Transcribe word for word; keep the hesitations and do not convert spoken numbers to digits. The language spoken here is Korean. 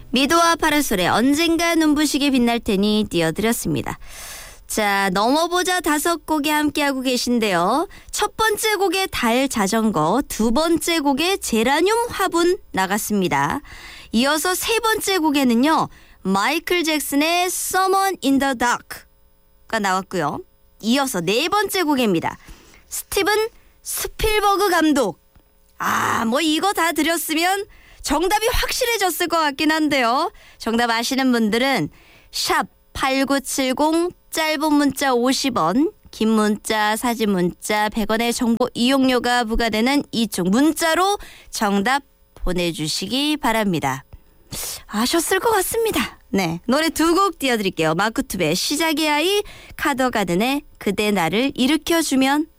미도와 파라솔의 언젠가 눈부시게 빛날 테니 띄워드렸습니다. 자, 넘어보자 다섯 곡에 함께하고 계신데요. 첫 번째 곡에 달 자전거, 두 번째 곡에 제라늄 화분 나갔습니다. 이어서 세 번째 곡에는요. 마이클 잭슨의 Someone in the Dark가 나왔고요. 이어서 네 번째 곡입니다. 스티븐 스필버그 감독. 아, 뭐 이거 다 드렸으면 정답이 확실해졌을 것 같긴 한데요. 정답 아시는 분들은 샵 팔구칠공, 짧은 문자 오십 원, 긴 문자, 사진 문자 백 원의 정보 이용료가 부과되는 이쪽 문자로 정답 보내주시기 바랍니다. 아셨을 것 같습니다. 네, 노래 두 곡 띄워드릴게요. 마크투베 시작의 아이, 카더가든의 그대 나를 일으켜주면.